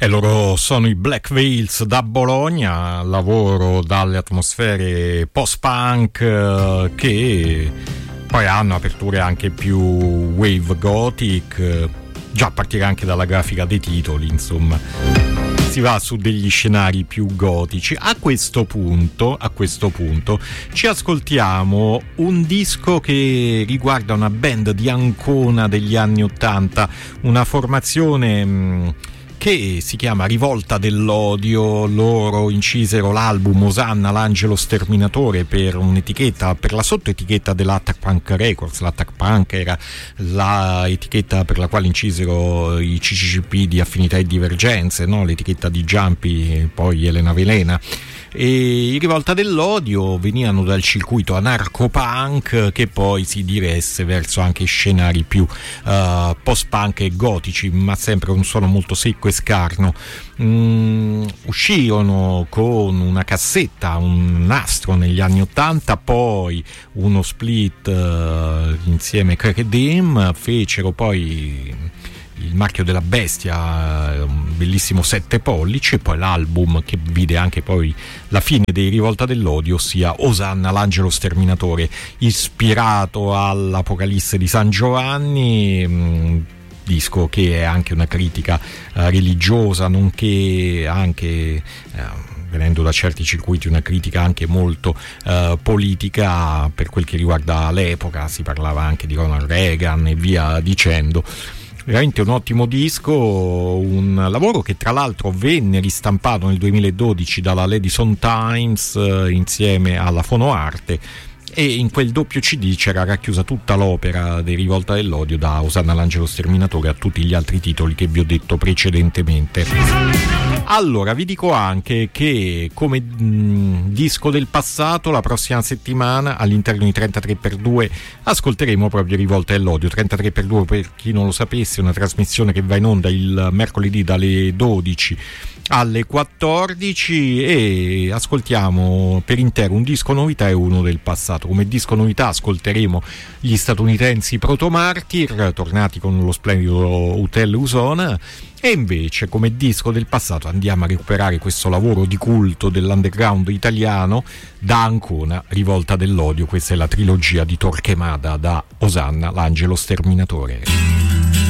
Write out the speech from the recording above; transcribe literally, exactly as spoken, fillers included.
E loro sono i Black Veils da Bologna, lavoro dalle atmosfere post-punk eh, che poi hanno aperture anche più wave gothic, eh, già a partire anche dalla grafica dei titoli, insomma. Si va su degli scenari più gotici. A questo punto, a questo punto ci ascoltiamo un disco che riguarda una band di Ancona degli anni ottanta, una formazione mh, che si chiama Rivolta dell'Odio. Loro incisero l'album Osanna l'angelo sterminatore per un'etichetta, per la sottoetichetta dell'Attack Punk Records. L'Attack Punk era la etichetta per la quale incisero i C C C P di Affinità e Divergenze, no? L'etichetta di Giampi, poi Elena Velena. E i Rivolta dell'Odio venivano dal circuito anarco-punk che poi si diresse verso anche scenari più uh, post-punk e gotici, ma sempre un suono molto secco e scarno. Mm, uscirono con una cassetta, un nastro negli anni ottanta, poi uno split uh, insieme a Crack Dim, fecero poi Il marchio della bestia, un bellissimo sette pollici, e poi l'album che vide anche poi la fine dei Rivolta dell'Odio, ossia Osanna l'angelo sterminatore, ispirato all'Apocalisse di San Giovanni, mh, disco che è anche una critica uh, religiosa, nonché anche uh, venendo da certi circuiti una critica anche molto uh, politica per quel che riguarda l'epoca. Si parlava anche di Ronald Reagan e via dicendo. Veramente un ottimo disco, un lavoro che tra l'altro venne ristampato nel duemiladodici dalla Ladysmith Times eh, insieme alla Fonoarte, e in quel doppio C D c'era racchiusa tutta l'opera dei Rivolta dell'Odio, da Osanna l'angelo sterminatore a tutti gli altri titoli che vi ho detto precedentemente. Allora vi dico anche che come mh, disco del passato la prossima settimana all'interno di trentatré per due ascolteremo proprio Rivolta dell'Odio. trentatré per due, per chi non lo sapesse, è una trasmissione che va in onda il mercoledì dalle dodici alle quattordici, e ascoltiamo per intero un disco novità e uno del passato. Come disco novità ascolteremo gli statunitensi Proto Martyr, tornati con lo splendido Hotel Usona, e invece come disco del passato andiamo a recuperare questo lavoro di culto dell'underground italiano da Ancona, Rivolta dell'Odio. Questa è la trilogia di Torquemada da Osanna l'angelo sterminatore.